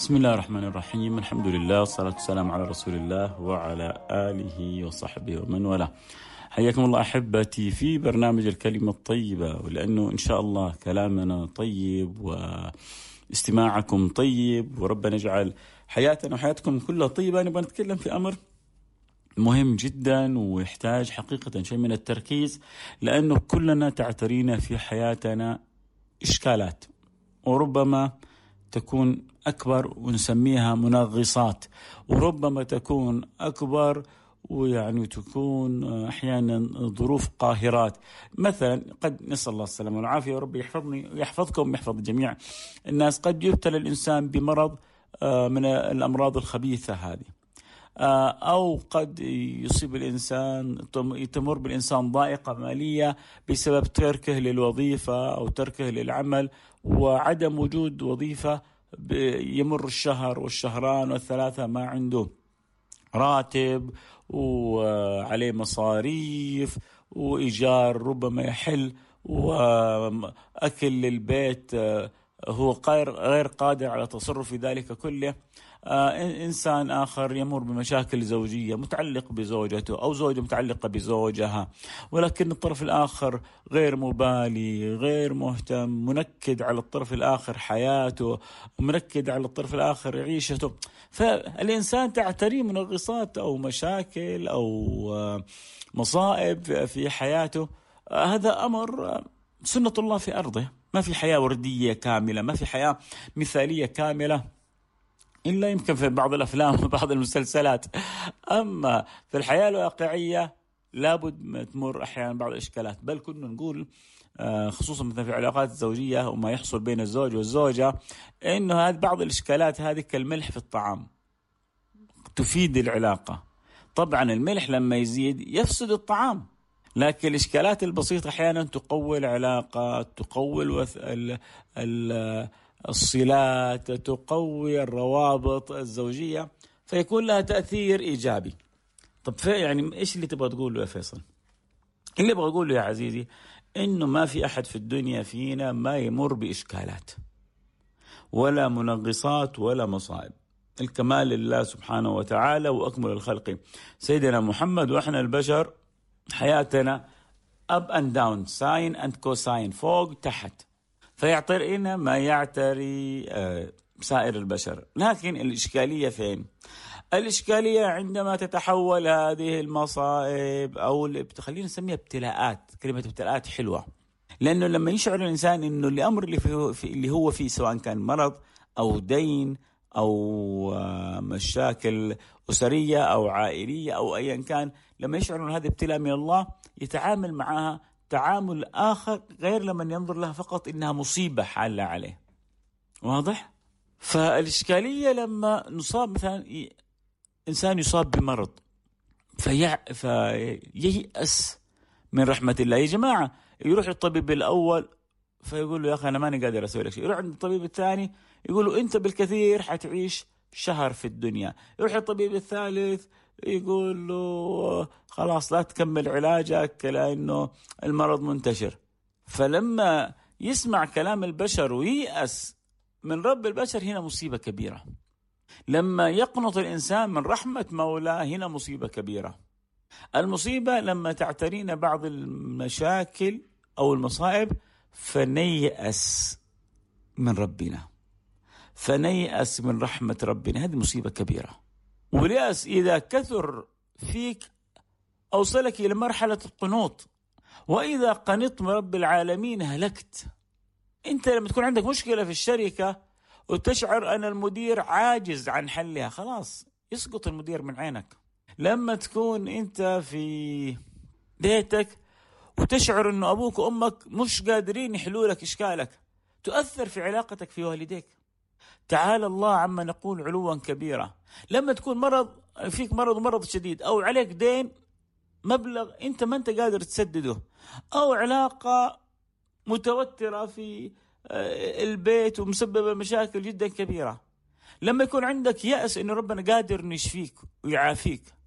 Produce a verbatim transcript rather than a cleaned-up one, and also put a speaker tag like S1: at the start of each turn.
S1: بسم الله الرحمن الرحيم. الحمد لله والصلاة والسلام على رسول الله وعلى آله وصحبه ومن والاه. حياكم الله أحبتي في برنامج الكلمة الطيبة، ولأنه إن شاء الله كلامنا طيب واستماعكم طيب وربنا يجعل حياتنا وحياتكم كلها طيبة. نبغى نتكلم في أمر مهم جدا ويحتاج حقيقة شيء من التركيز، لأنه كلنا تعترينا في حياتنا إشكالات، وربما تكون أكبر ونسميها منغصات، وربما تكون أكبر ويعني تكون أحيانا ظروف قاهرات. مثلا قد نسأل الله السلامة والعافية ورب يحفظني ويحفظكم ويحفظ جميع الناس، قد يبتلى الإنسان بمرض من الأمراض الخبيثة هذه، أو قد يصيب الإنسان تمر بالإنسان ضائقة مالية بسبب تركه للوظيفة أو تركه للعمل وعدم وجود وظيفة، يمر الشهر والشهران والثلاثة ما عنده راتب وعليه مصاريف وإيجار ربما يحل وأكل للبيت هو غير قادر على تصرف في ذلك كله. آه إنسان آخر يمر بمشاكل زوجية متعلق بزوجته أو زوجة متعلقة بزوجها، ولكن الطرف الآخر غير مبالي، غير مهتم، منكد على الطرف الآخر حياته، منكد على الطرف الآخر عيشته. فالإنسان تعتريه منغصات أو مشاكل أو آه مصائب في حياته. آه هذا أمر آه سنة الله في أرضه. ما في حياة وردية كاملة، ما في حياة مثالية كاملة، إلا يمكن في بعض الأفلام وبعض المسلسلات. أما في الحياة الواقعية لابد تمر أحيانا بعض الإشكالات، بل كنا نقول خصوصا مثلا في العلاقات الزوجية وما يحصل بين الزوج والزوجة، إنه هذه بعض الإشكالات هذه كالملح في الطعام تفيد العلاقة. طبعا الملح لما يزيد يفسد الطعام، لكن الإشكالات البسيطة أحيانا تقوي العلاقة، تقوي الوث... ال... ال... الصلات، تقوي الروابط الزوجية، فيكون لها تأثير إيجابي. طب في يعني إيش اللي تبغى تقوله يا فيصل؟ اللي أبغى أقوله يا عزيزي إنه ما في أحد في الدنيا فينا ما يمر بإشكالات ولا منغصات ولا مصائب. الكمال لله سبحانه وتعالى وأكمل الخلق سيدنا محمد، وإحنا البشر حياتنا up and down sine and cosine، فوق تحت، فيعترينا ما يعتري سائر البشر. لكن الإشكالية فين؟ الإشكالية عندما تتحول هذه المصائب أو خلينا نسميها ابتلاءات. كلمة ابتلاءات حلوة، لأنه لما يشعر الإنسان إنه الأمر اللي, فيه اللي هو فيه سواء كان مرض أو دين أو مشاكل أسرية أو عائلية أو أيا كان، لما يشعر أن هذا ابتلاء من الله يتعامل معها تعامل آخر غير لما ينظر لها فقط إنها مصيبة حالة عليه. واضح؟ فالإشكالية لما نصاب مثلا إنسان يصاب بمرض في... فييأس من رحمة الله. يا جماعة يروح للطبيب الأول فيقول له يا أخي أنا ماني قادر أسوي لك شيء. يروح عند الطبيب الثاني يقول له أنت بالكثير حتعيش شهر في الدنيا. يروح للطبيب الثالث يقول له خلاص لا تكمل علاجك لأنه المرض منتشر. فلما يسمع كلام البشر وييأس من رب البشر هنا مصيبة كبيرة. لما يقنط الإنسان من رحمة مولاه هنا مصيبة كبيرة. المصيبة لما تعترينا بعض المشاكل أو المصائب فنيأس من ربنا، فنيأس من رحمة ربنا، هذه مصيبة كبيرة. واليأس إذا كثر فيك أوصلك إلى مرحلة القنوط، وإذا قنطت من رب العالمين هلكت. أنت لما تكون عندك مشكلة في الشركة وتشعر أن المدير عاجز عن حلها، خلاص يسقط المدير من عينك. لما تكون أنت في بيتك وتشعر أن أبوك وأمك مش قادرين يحلوا لك إشكالك، تؤثر في علاقتك في والديك. تعالى الله عما نقول علوا كبيرا. لما تكون مرض فيك مرض ومرض شديد، أو عليك دين مبلغ أنت ما أنت قادر تسدده، أو علاقة متوترة في البيت ومسببة مشاكل جدا كبيرة، لما يكون عندك يأس إن ربنا قادر إنه يشفيك ويعافيك،